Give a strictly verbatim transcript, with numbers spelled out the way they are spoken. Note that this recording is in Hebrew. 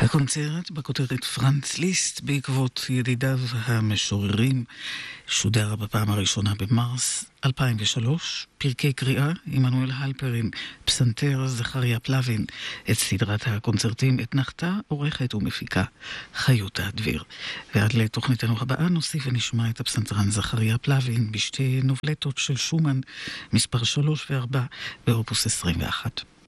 הקונצרט בכותרת פרנץ ליסט בעקבות ידידיו המשוררים שודר בפעם הראשונה במרס אלפיים ושלוש. פרקי קריאה, עמנואל הלפרין, פסנתר, זכריה פלווין. את סדרת הקונצרטים את נחתה, עורכת ומפיקה חיותה דביר. ועד לתוכניתנו הבאה נוסיף ונשמע את הפסנתרן זכריה פלווין בשתי נובלטות של שומן מספר שלוש וארבע באופוס עשרים ואחת.